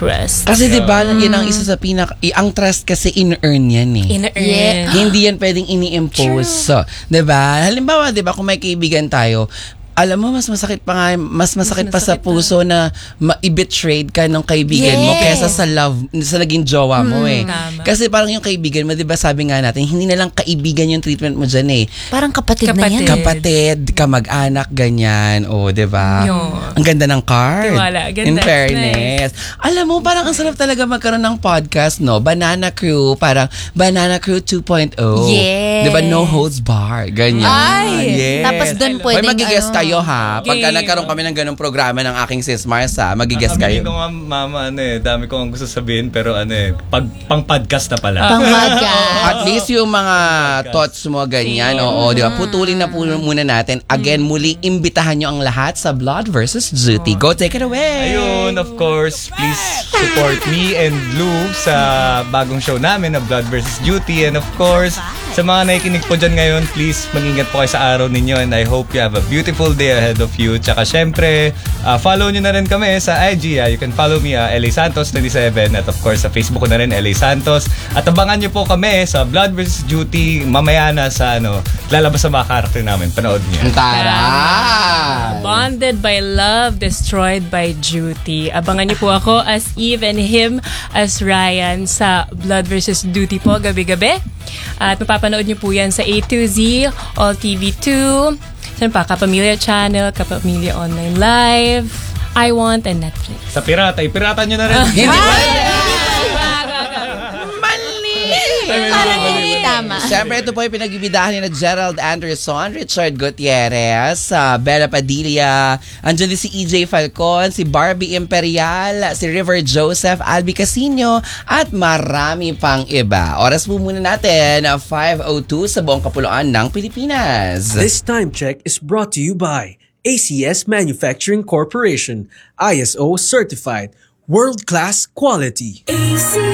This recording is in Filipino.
trust. Kasi diba, yan ang isa sa ang trust kasi in-earn yan eh. In-earn. Hindi yan pwedeng ini-impose. So, diba? Halimbawa, diba, kung may kaibigan tayo, alam mo, mas masakit pa sa puso na i-betrayed ka ng kaibigan mo kesa sa naging jowa mo eh. Tama. Kasi parang yung kaibigan mo, diba sabi nga natin, hindi na lang kaibigan yung treatment mo dyan eh. Parang kapatid na yan. Kapatid, kamag-anak, ganyan. O, diba? Ang ganda ng card. Tiwala, ganda. In fairness. Nice. Alam mo, parang ang sarap talaga magkaroon ng podcast, no? Banana Crew, parang Banana Crew 2.0. Yes. Diba? No holds bar. Ganyan. Ay! Yes. Tapos doon pwedeng Mag-guest kayo ha. Pagka nagkaroon kami ng ganong programa ng aking sis Mars ha, mag-guest kayo. Sabihin ko nga, mama, dami ko ang gusto sabihin, pero pang-podcast na pala. Pang-podcast. At least yung mga thoughts mo ganyan, oo, di ba? Putulin na po muna natin. Again, muli, imbitahan nyo ang lahat sa Blood versus Duty. Go, take it away! Ayun, of course, please support me and Lou sa bagong show namin na Blood versus Duty. And of course, sa mga nakikinig po dyan ngayon, please mag-ingat po kayo sa araw ninyo, and I hope you have a beautiful day ahead of you. Tsaka syempre, follow nyo na rin kami sa IG. You can follow me, LA Santos 27, at of course sa Facebook ko na rin, LA Santos. At abangan nyo po kami sa Blood vs. Duty mamaya na sa lalabas sa mga karakter namin. Panood nyo. Tara! Bonded by love, destroyed by duty. Abangan niyo po ako as Eve and him as Ryan sa Blood vs. Duty po gabi-gabi. At mapapanood niyo po yan sa A to Z, All TV2, saan pa? Kapamilya Channel, Kapamilya Online Live, I Want, and Netflix. Sa pirata, ipirata nyo na rin. Hindi ba? Parang hindi tama. Siyempre, ito po yung pinagbibidahan ni na Gerald Anderson, Richard Gutierrez, Bella Padilla, andyan din si EJ Falcon, si Barbie Imperial, si River Joseph, Albi Casino, at marami pang iba. Oras po muna natin, 5:02 sa buong kapuluan ng Pilipinas. This time check is brought to you by ACS Manufacturing Corporation, ISO certified, world-class quality.